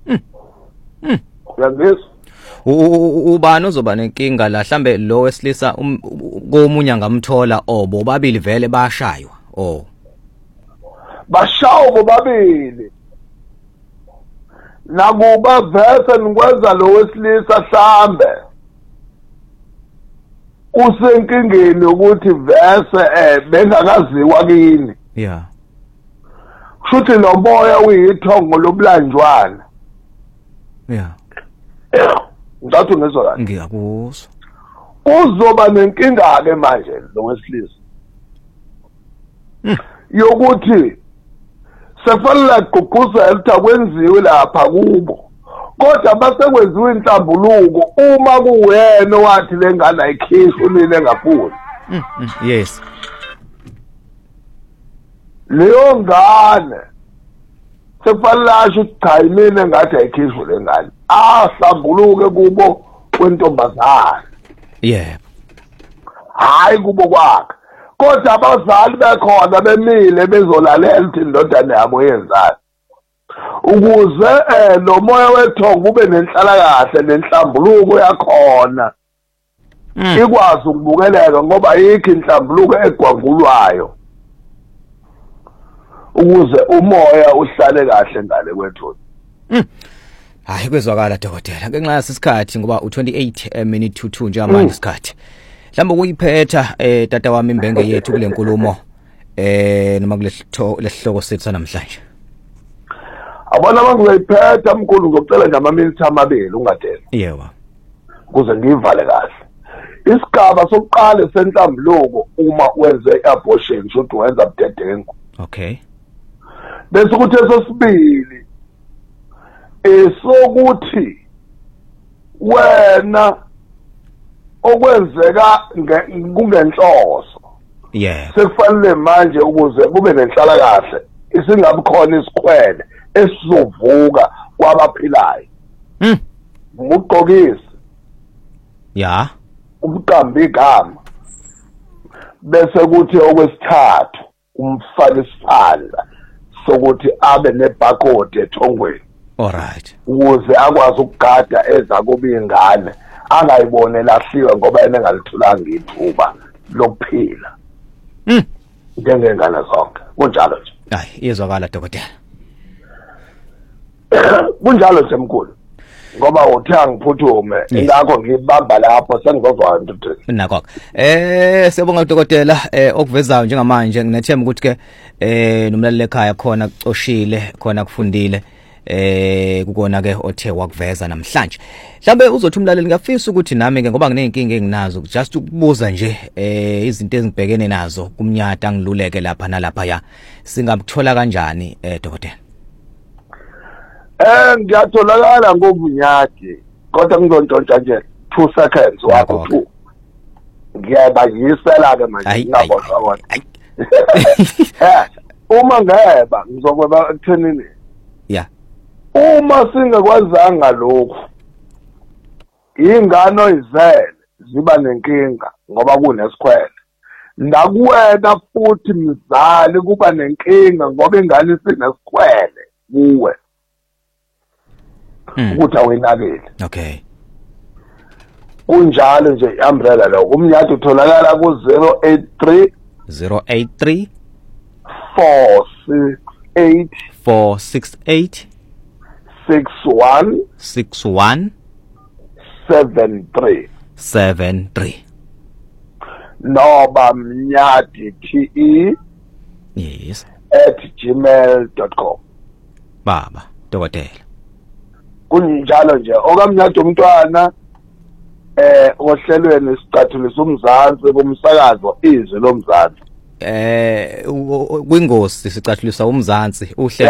Uyangizwa? Ubani ozoba nenkinga la mhlambe lo wesilisa komunye ngamthola bobabili vele bashaywa bashawo bobabili nakuba vese nikwenza lo wesilisa hlambe usenkingeni ukuthi vese bengakaziwa kini yeah kushuthi lo moya uyithongo lobulanjwana yeah ngathi ngizwa kahle ngiyakuzwa uzoba nenkinga ke manje lo wesilisa yokuthi sefanele kugqugquzela ukuthi kwenziwe lapha kubo kodwa basekwenziwe inhlambuluko uma kuwena wathi lengane ayikhishwe unile ngafuni yes leyo ngane sefanele asho ukuthi cha yimina ngathi ayikhishwe lengane ahlambuluke kubo kwentombazana yebo hayi kubo kwakhe kodwa abazali bekhona bemile bezolalela ukuthi indodana yabo yenzani ukuze lo moya wethongo ube nenhlalakahle nenhlambuluko yakhona ikwazi ukubukeleka ngoba ayikho inhlambuluko egwangulwayo ukuze umoya uhlale kahle ngale kwethoni hayi kwezwakala dokotela ngenxa yasikhathi ngoba u28 minute to 2 njengamanje isikhathi mhlawumbe ukuyiphetha tata wami imbenge yethu kule nkulumo noma kulesihloko sethu namhlanje abona mangizayiphetha mkhulu ngicela nje ama-minutes amabili ungadela yewa ukuze ngivale kahle isigaba sokuqala senhlambuluko uma wenze i-abortion shothi wenza budedengu okay bese ukuthi esesibili esokuthi wena okwenzeka kungenhloso yeah sekufanele manje ukuze kube nenhlalakahle isingabi khona isikhwele esizovuka kwabaphilayo umugqokisi ya umqambi igama bese kuthi okwesithathu umfaka isiphandla sokuthi abe nebarcode ethongweni alright ukuze akwazi ukugada eza kuba ingane angayibone lahliwe ngoba yena engalithulanga ithuba lokuphila njengengane zonke kunjalo nje hayi iyezwakala dokotela kunjalo nje mkhulu ngoba uthi angiphuthume ingakho ngibamba lapho sengizozwa into nakho siyabonga dokotela okuvezayo njengamanje nginethemba ukuthi ke nomlaleli ekhaya khona kucoshile khona kufundile kukona ke othe wakuveza namhlanje mhlambe uzothi umlaleli ngafisa ukuthi nami ke ngoba nginenkinga enginazo just ukubuza nje izinto ezibhekene nazo kumnyata ngiluleke lapha nalapha ya singakuthola kanjani dokotela ngiyatholakala ngobunyati kodwa ngizontshontsha nje 2 seconds wakho 2 ngiyabanyisela ke manje ngiyabona wona uma ngeba ngizokweba ekuthenini yeah uma singakwazanga lokho ingane oyizele ziba nenkinga ngoba kunesikhwele ndakuwena futhi mzali kuba nenkinga ngoba ingane isinesikhwele kuwe ukuthi awuyinakile okay kunjalo nje umbrella lo umnyati utholakala ku 083 468 61 73 Noba Mnyati TE yes @gmail.com baba dokotela kunjalo nje okamnyati umntwana ohlelweni isicathuliso umzansi kumsakazo izwi lomzansi kwingosi sicathulisa umzansi uhlelo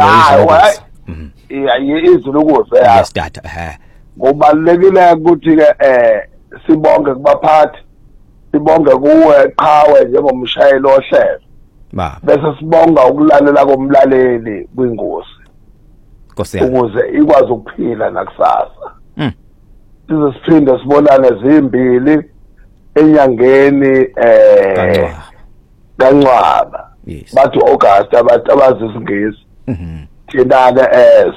izwi lokuze yes data kubalekile ukuthi ke sibonge kubaphathi sibonge kuwe qhawe njengomshayeli ohlelo bese sibonga ukulalela komlaleli kwingosi ukuze ikwazi ukuphila nakusasa size siphinde sibonane zimbili enyangeni kaNcwaba bathi August abazi isingisi thina ke